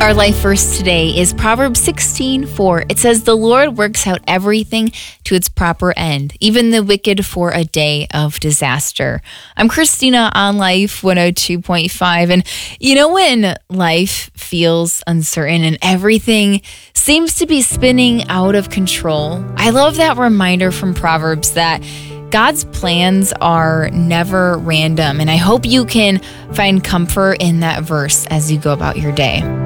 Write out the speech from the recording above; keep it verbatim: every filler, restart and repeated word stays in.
Our life verse today is Proverbs sixteen four. It says, "The Lord works out everything to its proper end, even the wicked for a day of disaster." I'm Christina on Life one oh two point five. And you know when life feels uncertain and everything seems to be spinning out of control? I love that reminder from Proverbs that God's plans are never random. And I hope you can find comfort in that verse as you go about your day.